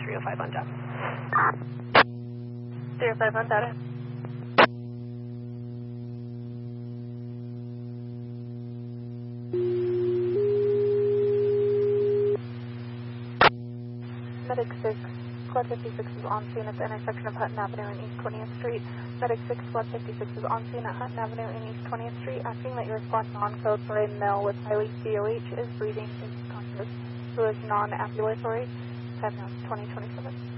305 on data. 305 on data. Medic 6, Squad 56 is on scene at the intersection of Hutton Avenue and East 20th Street. Medic 6, Squad 56 is on scene at Hutton Avenue and East 20th Street, asking that you respond on code for a male with highly COH, is breathing, is conscious, who is non-ambulatory. Time now 2027.